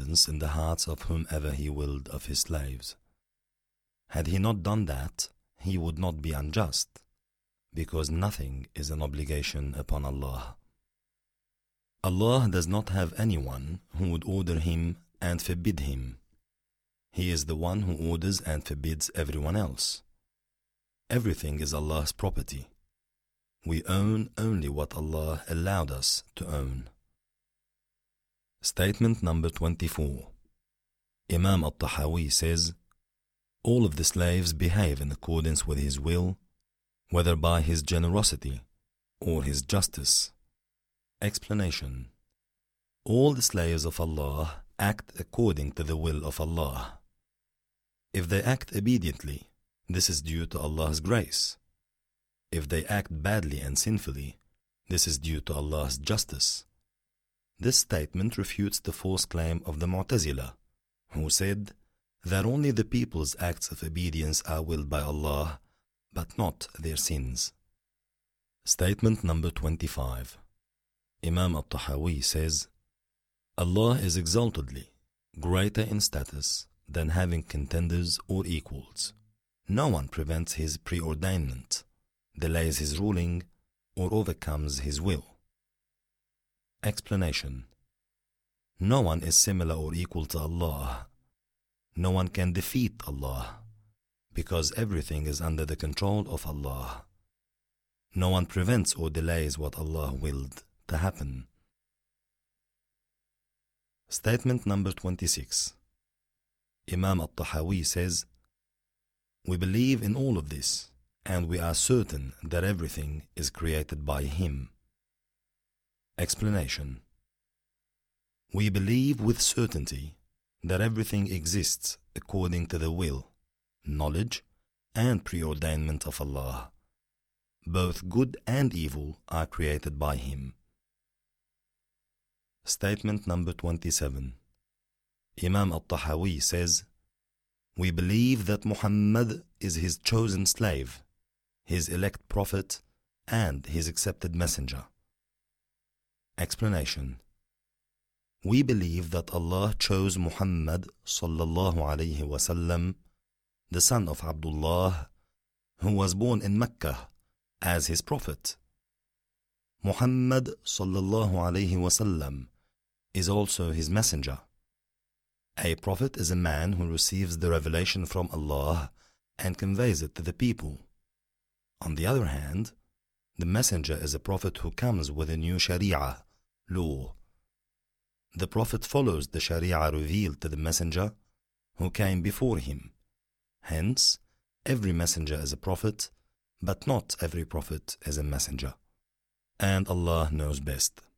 confidence in the hearts of whomever He willed of His slaves. Had He not done that, He would not be unjust, because nothing is an obligation upon Allah. Allah does not have anyone who would order Him and forbid Him. He is the one who orders and forbids everyone else. Everything is Allah's property. We own only what Allah allowed us to own. Statement number 24. Imam al-Tahawi says, all of the slaves behave in accordance with His will, whether by His generosity or His justice. Explanation. All the slaves of Allah act according to the will of Allah. If they act obediently, this is due to Allah's grace. If they act badly and sinfully, this is due to Allah's justice. This statement refutes the false claim of the Mu'tazila, who said that only the people's acts of obedience are willed by Allah, but not their sins. Statement number 25. Imam al-Tahawi says, Allah is exaltedly greater in status than having contenders or equals. No one prevents His preordainment, delays His ruling, or overcomes His will. Explanation. No one is similar or equal to Allah. No one can defeat Allah, because everything is under the control of Allah. No one prevents or delays what Allah willed to happen. Statement number 26. Imam al-Tahawi says, we believe in all of this, and we are certain that everything is created by Him. Explanation. We believe with certainty that everything exists according to the will, knowledge, and preordainment of Allah. Both good and evil are created by Him. Statement number 27. Imam al-Tahawi says, we believe that Muhammad is His chosen slave, His elect prophet, and His accepted messenger. Explanation. We believe that Allah chose Muhammad sallallahu alayhi wasallam, the son of Abdullah, who was born in Mecca, as His prophet. Muhammad sallallahu alayhi wasallam is also His messenger. A prophet is a man who receives the revelation from Allah and conveys it to the people. On the other hand, the messenger is a prophet who comes with a new sharia, law. The prophet follows the sharia revealed to the messenger who came before him. Hence, every messenger is a prophet, but not every prophet is a messenger. And Allah knows best.